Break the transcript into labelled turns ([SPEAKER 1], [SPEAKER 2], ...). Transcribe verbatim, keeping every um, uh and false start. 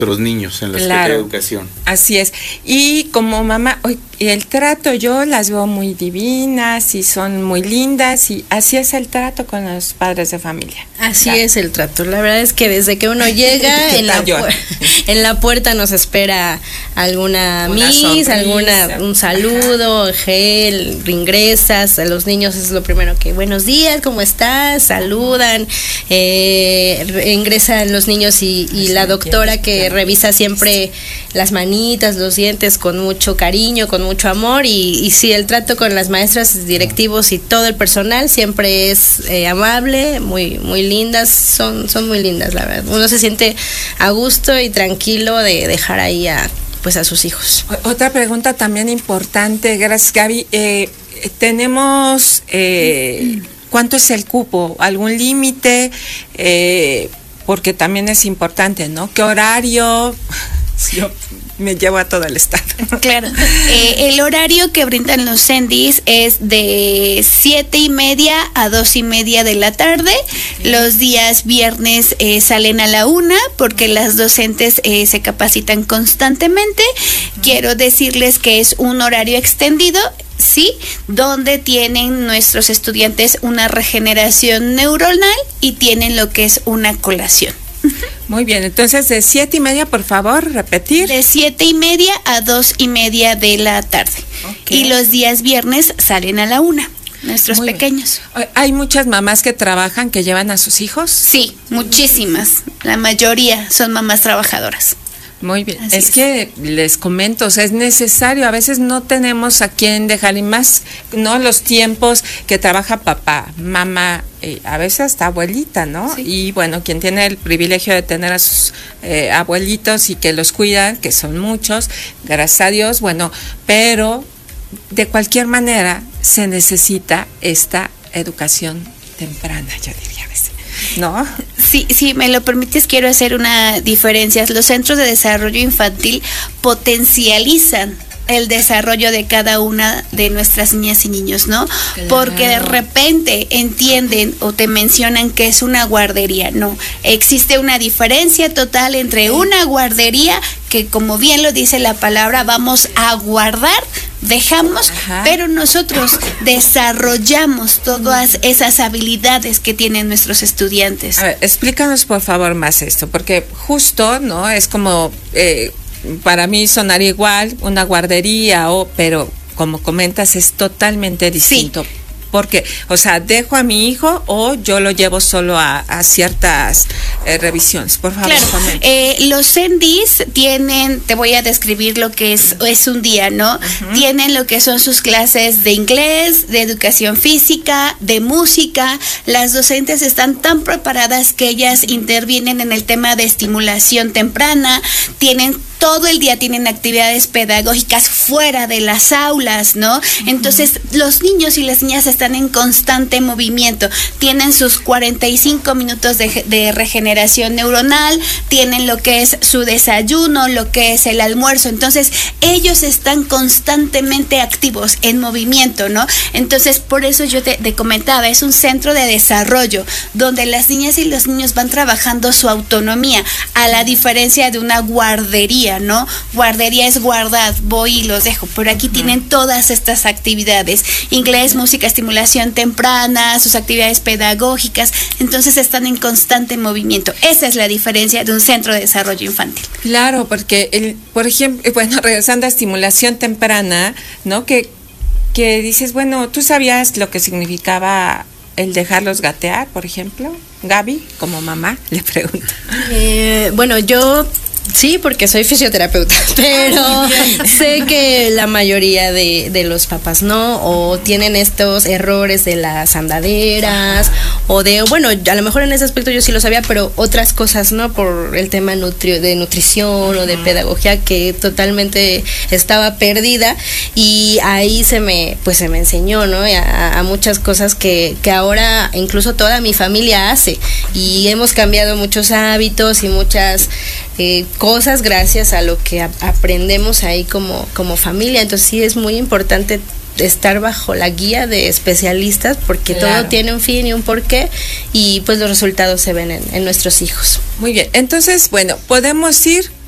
[SPEAKER 1] Los niños en la
[SPEAKER 2] Claro,
[SPEAKER 1] Secretaría de Educación.
[SPEAKER 2] Así es. Y como mamá, hoy, el trato yo las veo muy divinas y son muy lindas y así es el trato con los padres de familia.
[SPEAKER 3] Así
[SPEAKER 2] Claro.
[SPEAKER 3] es el trato. La verdad es que desde que uno llega en la, pu- en la puerta nos espera alguna
[SPEAKER 2] Una
[SPEAKER 3] miss,
[SPEAKER 2] sonrisa.
[SPEAKER 3] alguna un saludo,
[SPEAKER 2] Ajá.
[SPEAKER 3] gel, ingresas, a los niños es lo primero que buenos días, ¿cómo estás? Saludan, eh, re- ingresan los niños y, y
[SPEAKER 2] Sí,
[SPEAKER 3] la doctora
[SPEAKER 2] entiendo,
[SPEAKER 3] que
[SPEAKER 2] claro.
[SPEAKER 3] revisa siempre las manitas, los dientes con mucho cariño, con mucho amor y, y sí, el trato con las maestras, directivos y todo el personal siempre es eh, amable, muy muy lindas, son son muy lindas, la verdad. Uno se siente a gusto y tranquilo de dejar ahí a pues a sus hijos.
[SPEAKER 2] O- Otra pregunta también importante, gracias Gaby. Eh, tenemos, eh, ¿cuánto es el cupo? ¿Algún límite? Eh, porque también es importante, ¿no? ¿Qué horario? Yo me llevo a todo el estado.
[SPEAKER 4] Claro. Eh, el horario que brindan los CENDIs es de siete y media a dos y media de la tarde. Los días viernes eh, salen a la una porque las docentes eh, se capacitan constantemente. Quiero decirles que es un horario extendido, sí, donde tienen nuestros estudiantes una regeneración neuronal y tienen lo que es una colación.
[SPEAKER 2] Muy bien, entonces de siete y media, por favor, repetir.
[SPEAKER 4] De siete y media a dos y media de la tarde.
[SPEAKER 2] Ok.
[SPEAKER 4] Y los días viernes salen a la una, nuestros
[SPEAKER 2] Muy bien.
[SPEAKER 4] pequeños.
[SPEAKER 2] Hay muchas mamás que trabajan, que llevan a sus hijos.
[SPEAKER 4] Sí, muchísimas. La mayoría son mamás trabajadoras.
[SPEAKER 2] Muy bien,
[SPEAKER 4] Así
[SPEAKER 2] es,
[SPEAKER 4] es.
[SPEAKER 2] que les comento, o sea, es necesario, a veces no tenemos a quién dejar y más, ¿no? Los tiempos que trabaja papá, mamá, eh, a veces hasta abuelita, ¿no?
[SPEAKER 4] Sí.
[SPEAKER 2] Y bueno, quien tiene el privilegio de tener a sus eh, abuelitos y que los cuidan, que son muchos, gracias a Dios, bueno, pero de cualquier manera se necesita esta educación temprana, yo diría a veces, ¿no?
[SPEAKER 4] Sí, si me lo permites, quiero hacer una diferencia. Los centros de desarrollo infantil potencializan el desarrollo de cada una de nuestras niñas y niños, ¿no?
[SPEAKER 2] Claro.
[SPEAKER 4] Porque de repente entienden o te mencionan que es una guardería. No, existe una diferencia total entre una guardería que, como bien lo dice la palabra, vamos a guardar, dejamos,
[SPEAKER 2] Ajá.
[SPEAKER 4] pero nosotros desarrollamos todas esas habilidades que tienen nuestros estudiantes.
[SPEAKER 2] A ver, explícanos por favor más esto, porque justo, ¿no? Es como, eh, para mí sonaría igual una guardería, o, pero como comentas es totalmente distinto. Porque, o sea, dejo a mi hijo o yo lo llevo solo a, a ciertas eh, revisiones. Por favor,
[SPEAKER 4] Claro,
[SPEAKER 2] comenta.
[SPEAKER 4] eh, los CENDIs tienen, te voy a describir lo que es, es un día, ¿no? Uh-huh. Tienen lo que son sus clases de inglés, de educación física, de música. Las docentes están tan preparadas que ellas intervienen en el tema de estimulación temprana, tienen todo el día tienen actividades pedagógicas fuera de las aulas, ¿no? Entonces, los niños y las niñas están en constante movimiento, tienen sus cuarenta y cinco minutos de, de regeneración neuronal, tienen lo que es su desayuno, lo que es el almuerzo, entonces, ellos están constantemente activos, en movimiento, ¿no? Entonces, por eso yo te, te comentaba, es un centro de desarrollo, donde las niñas y los niños van trabajando su autonomía, a la diferencia de una guardería, ¿no? Guardería es guardar, voy y los dejo, pero aquí uh-huh. tienen todas estas actividades, inglés, uh-huh. música, estimulación temprana, sus actividades pedagógicas, entonces están en constante movimiento. Esa es la diferencia de un centro de desarrollo infantil.
[SPEAKER 2] Claro, porque, el, por ejemplo, bueno, regresando a estimulación temprana, ¿no? Que, que dices, bueno, ¿tú sabías lo que significaba el dejarlos gatear, por ejemplo? Gaby, como mamá, le pregunto.
[SPEAKER 3] Eh, bueno, yo... Sí, porque soy fisioterapeuta, pero sé que la mayoría de, de los papás no, o tienen estos errores de las andaderas, o de, bueno, a lo mejor en ese aspecto yo sí lo sabía, pero otras cosas, ¿no? Por el tema nutri- de nutrición o de pedagogía que totalmente estaba perdida, y ahí se me, pues se me enseñó, ¿no? A, a muchas cosas que, que ahora incluso toda mi familia hace, y hemos cambiado muchos hábitos y muchas... Eh, cosas gracias a lo que a- aprendemos ahí como, como familia. Entonces sí es muy importante estar bajo la guía de especialistas, porque claro. todo tiene un fin y un porqué, y pues los resultados se ven en, en nuestros hijos.
[SPEAKER 2] Muy bien, entonces, bueno, podemos ir